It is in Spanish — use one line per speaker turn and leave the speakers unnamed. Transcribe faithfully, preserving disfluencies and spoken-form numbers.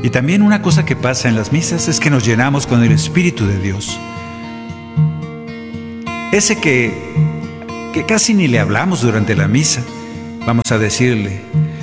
Y también una cosa que pasa en las misas es que nos llenamos con el Espíritu de Dios. Ese que, que casi ni le hablamos durante la misa, vamos a decirle: